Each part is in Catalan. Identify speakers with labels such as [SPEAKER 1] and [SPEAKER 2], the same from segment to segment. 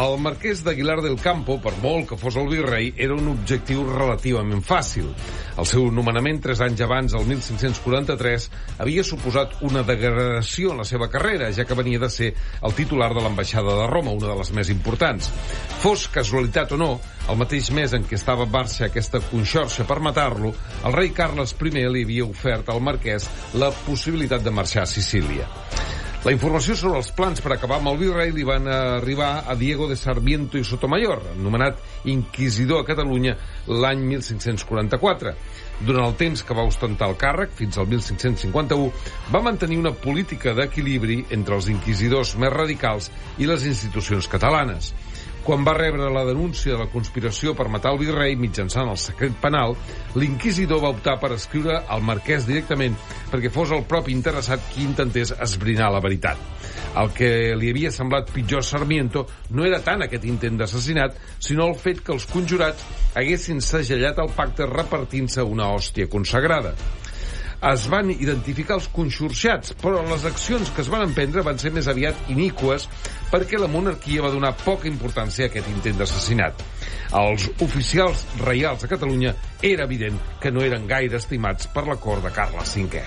[SPEAKER 1] El marquès d'Aguilar del Campo, per molt que fos el virrei, era un objectiu relativament fàcil. El seu nomenament 3 anys abans, el 1543, havia suposat una degradació en la seva carrera, ja que venia de ser el titular de l'ambaixada de Roma, una de les més importants. Fos casualitat o no, el mateix mes en què estava en marxa aquesta conxorxa per matar-lo, el rei Carles I li havia ofert al marquès la possibilitat de marxar a Sicília. La informació sobre els plans per acabar amb el virrei li van arribar a Diego de Sarmiento i Sotomayor, nomenat inquisidor a Catalunya l'any 1544. Durant el temps que va ostentar el càrrec, fins al 1551, va mantenir una política d'equilibri entre els inquisidors més radicals i les institucions catalanes. Quan va rebre la denúncia de la conspiració per matar el virrei mitjançant el secret penal, l'inquisidor va optar per escriure al marquès directament perquè fos el propi interessat qui intentés esbrinar la veritat. El que li havia semblat pitjor a Sarmiento no era tant aquest intent d'assassinat, sinó el fet que els conjurats haguessin segellat el pacte repartint-se una hòstia consagrada. Es van identificar els conxorxats, però les accions que es van emprendre van ser més aviat iníques perquè la monarquia va donar poca importància a aquest intent d'assassinat. Els oficials reials de Catalunya era evident que no eren gaire estimats per la cort de Carles V.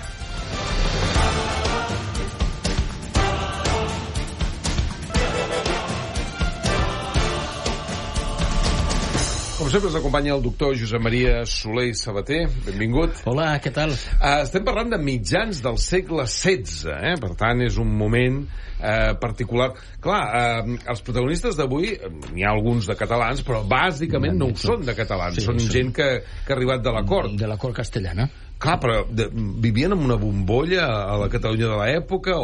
[SPEAKER 1] Com sempre ens acompanya el doctor Josep Maria Soler i Sabater. Benvingut.
[SPEAKER 2] Hola, què tal?
[SPEAKER 1] Estem parlant de mitjans del segle XVI, per tant és un moment particular. Clar, els protagonistes d'avui, n'hi ha alguns de catalans, però bàsicament no ho són de catalans, són gent que ha arribat de la cort.
[SPEAKER 2] De la cort castellana.
[SPEAKER 1] Clar, però vivien en una bombolla a la Catalunya de l'època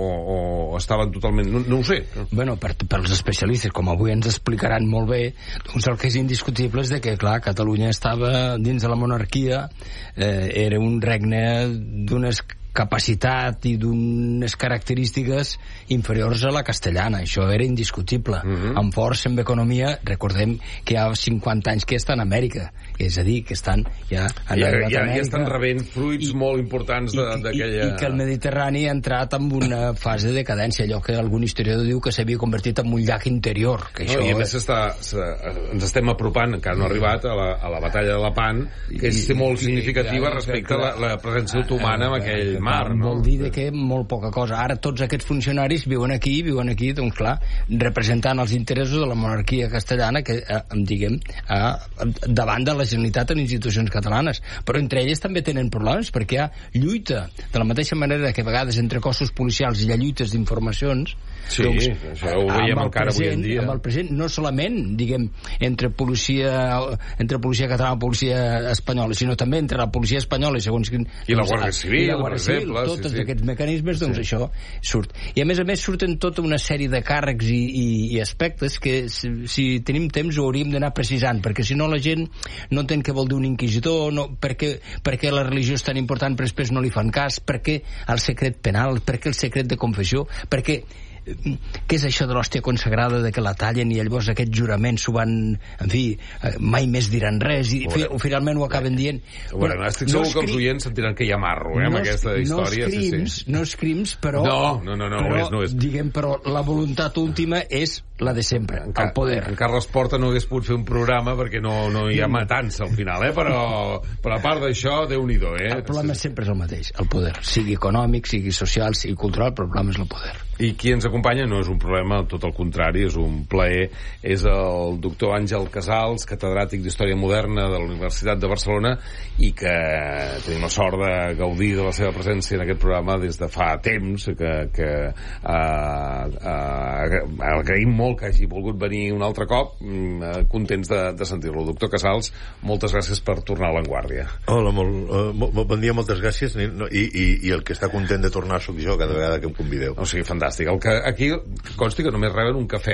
[SPEAKER 1] o estaven totalment... No ho sé.
[SPEAKER 2] Bueno, pels especialistes, com avui ens explicaran molt bé, doncs el que és indiscutible és que, clar, Catalunya estava dins de la monarquia, era un regne d'unes capacitat i d'unes característiques inferiors a la castellana. Això era indiscutible. Amb força, amb economia, recordem que hi ha 50 anys que estan a Amèrica, és a dir, que estan ja a
[SPEAKER 1] ja estan rebent fruits molt importants d'aquella...
[SPEAKER 2] I que el Mediterrani ha entrat en una fase de decadència, allò que algun historiador diu que s'havia convertit en un llac interior. Que això
[SPEAKER 1] I a més ens estem apropant, encara no ha arribat, a la batalla de Lepant, que és molt significativa respecte a la presència otomana en aquell mar, no?
[SPEAKER 2] Vol dir que molt poca cosa. Ara tots aquests funcionaris viuen aquí, doncs clar, representant els interessos de la monarquia castellana, que, diguem, davant de la Generalitat en institucions catalanes. Però entre elles també tenen problemes, perquè hi ha lluita, de la mateixa manera que a vegades entre cossos policials hi ha lluites d'informacions.
[SPEAKER 1] Sí, doncs, això ho veiem encara avui en dia.
[SPEAKER 2] Amb el present, no solament, diguem, entre policia catalana i policia espanyola, sinó també entre la policia espanyola i segons quin...
[SPEAKER 1] I la Guàrdia Civil, per exemple.
[SPEAKER 2] Tots aquests mecanismes, doncs això surt. I a més surten tota una sèrie de càrrecs i aspectes que, si tenim temps, ho hauríem d'anar precisant, perquè si no la gent no entén què vol dir un inquisidor, per què la religió és tan important però després no li fan cas, per què el secret penal, per què el secret de confessió, per què és això de l'hòstia consagrada, de que la tallen i llavors aquest jurament s'ho van, en fi, mai més diran res i finalment ho acaben dient.
[SPEAKER 1] Bueno, estic segur que els oients sentiran que hi ha marro amb aquesta història.
[SPEAKER 2] No és crims, però
[SPEAKER 1] no és.
[SPEAKER 2] Diguem, però la voluntat última és la de sempre, el poder.
[SPEAKER 1] En Carles Porta no hagués pogut fer un programa perquè no hi ha matança al final, però a part d'això, Déu-n'hi-do.
[SPEAKER 2] El problema sempre és el mateix, el poder, sigui econòmic, sigui social, sigui cultural, però el problema és el poder.
[SPEAKER 1] I qui ens acompanya no és un problema, tot el contrari, és un plaer. És el doctor Àngel Casals, catedràtic d'Història Moderna de la Universitat de Barcelona, i que tenim la sort de gaudir de la seva presència en aquest programa des de fa temps, que agraïm molt que hagi volgut venir un altre cop, contents de sentir-lo. Doctor Casals, moltes gràcies per tornar a l'Avantguàrdia.
[SPEAKER 3] Hola, bon dia, moltes gràcies, i el que està content de tornar sóc jo cada vegada que em convideu.
[SPEAKER 1] O sigui, fantàstic. Aquí consti que només reben un cafè